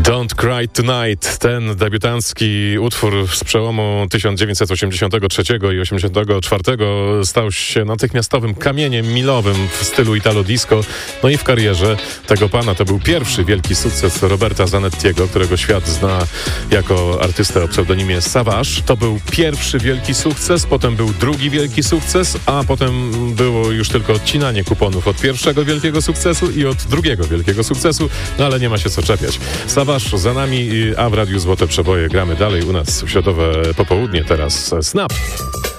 Don't Cry Tonight. Ten debiutancki utwór z przełomu 1983 i 1984 stał się natychmiastowym kamieniem milowym w stylu Italo Disco. No i w karierze tego pana to był pierwszy wielki sukces Roberta Zanettiego, którego świat zna jako artystę o pseudonimie Savage. To był pierwszy wielki sukces, potem był drugi wielki sukces, a potem było już tylko odcinanie kuponów od pierwszego wielkiego sukcesu i od drugiego wielkiego sukcesu, no ale nie ma się co czepiać. Savage za nami, a w Radiu Złote Przeboje gramy dalej u nas w środowe popołudnie. Teraz Snap.